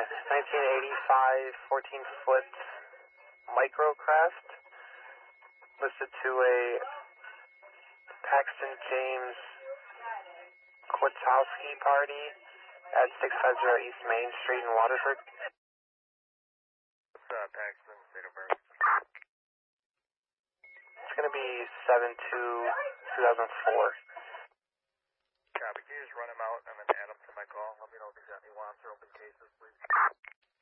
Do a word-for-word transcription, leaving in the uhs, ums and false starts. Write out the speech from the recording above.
nineteen eighty-five fourteen foot microcraft listed to a Paxton James Kwiatkowski party at six fifty East Main Street in Waterford. What's uh, Paxton's date of birth? It's going to be seven two two thousand four. Copy. Can you just run him out and then add him to my call? Let me know if he's got any wants or open cases, please.